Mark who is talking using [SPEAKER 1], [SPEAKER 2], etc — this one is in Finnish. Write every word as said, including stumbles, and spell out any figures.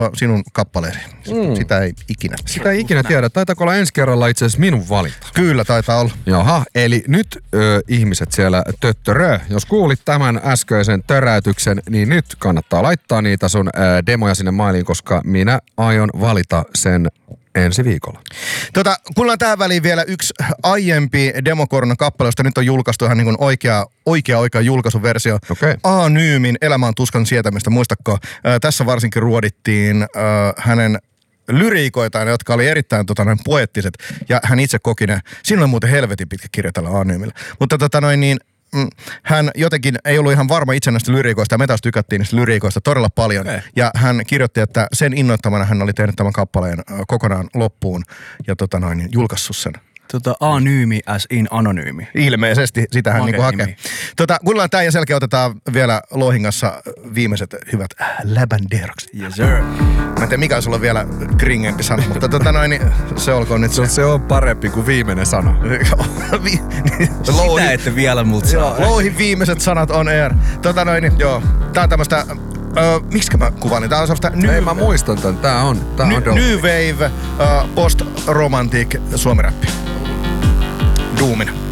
[SPEAKER 1] sinun kappaleesi. Mm. Sitä ei ikinä.
[SPEAKER 2] Sitä ei ikinä tiedä. Taitaako olla ensi kerralla itse asiassa minun valinta?
[SPEAKER 1] Kyllä, taitaa olla.
[SPEAKER 2] Jaha, eli nyt ö, ihmiset siellä töttörö. Jos kuulit tämän äskeisen töräytyksen, niin nyt kannattaa laittaa niitä sun ö, demoja sinne mailiin, koska minä aion valita sen ensi viikolla.
[SPEAKER 1] Tota, kuullaan tähän väliin vielä yksi aiempi Demokornan kappale, josta nyt on julkaistu ihan niin kuin oikea, oikea, oikea julkaisuversio.
[SPEAKER 2] Okay.
[SPEAKER 1] Anyymin Elämä on tuskan sietämistä. Muistatko, äh, tässä varsinkin ruodittiin äh, hänen lyriikoitaan, jotka oli erittäin tota, noin poeettiset, ja hän itse koki ne. Siinä on muuten helvetin pitkä kirja tällä Anyymillä. Mutta tota noin niin, mm, hän jotenkin ei ollut ihan varma itse näistä lyriikoista, ja me taas tykättiin niistä lyriikoista todella paljon. Eh. Ja hän kirjoitti, että sen innoittamana hän oli tehnyt tämän kappaleen äh, kokonaan loppuun, ja tota noin, niin, julkaissut sen.
[SPEAKER 3] Tota, anyymi as in anonyymi.
[SPEAKER 1] Ilmeisesti, sitä hän niinku hakee. Tota, kuullaan tää ja selkeä otetaan vielä Lohingassa viimeiset hyvät läbänderokset.
[SPEAKER 3] Yes sir.
[SPEAKER 1] Mä en tiedä, mikä sulla on vielä kringempi sana, mutta tota noin, niin se olkoon nyt se.
[SPEAKER 2] Se on parempi kuin viimeinen sana.
[SPEAKER 3] Sitä ette vielä multa saa.
[SPEAKER 1] Louhin viimeiset sanat on air. Tota noin, niin, joo. Tää on tämmöstä, öö, miksikä mä kuvailin? Tää on semmoista new...
[SPEAKER 2] Ei, mä muistan tän. Tää on, tää
[SPEAKER 1] Ny,
[SPEAKER 2] on
[SPEAKER 1] New wave, uh, post-romantic suomiräppi. Duumina.